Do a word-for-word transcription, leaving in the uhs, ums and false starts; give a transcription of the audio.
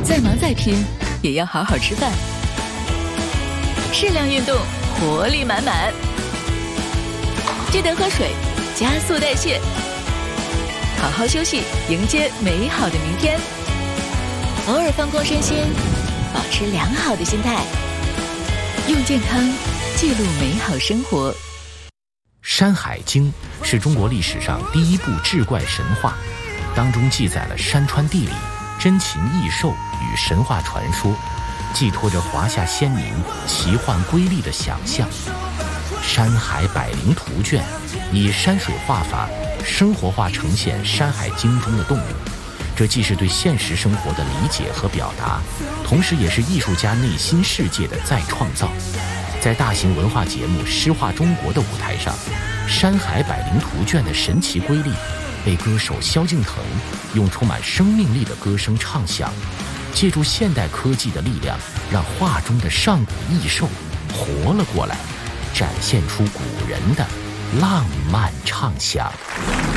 再忙再拼，也要好好吃饭。适量运动，活力满满。记得喝水，加速代谢。好好休息，迎接美好的明天。偶尔放空身心，保持良好的心态，用健康记录美好生活。《 山海经》是中国历史上第一部志怪神话，当中记载了山川地理、珍禽异兽与神话传说，寄托着华夏先民奇幻瑰丽的想象。《山海百灵图卷》以山水画法生活化呈现《山海经》中的动物，这既是对现实生活的理解和表达，同时也是艺术家内心世界的再创造。在大型文化节目《诗画中国》的舞台上，《山海百灵图卷》的神奇瑰丽被歌手萧敬腾用充满生命力的歌声唱响，借助现代科技的力量，让画中的上古异兽活了过来，展现出古人的浪漫畅想。